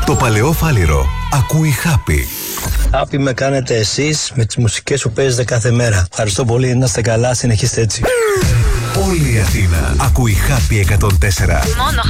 Το παλαιό Φάληρο ακούει Happy. Happy με κάνετε εσείς με τις μουσικές που παίζετε κάθε μέρα. Ευχαριστώ πολύ, να είστε καλά, συνεχίστε έτσι. Όλη η Αθήνα ακούει Happy 104. Μόνο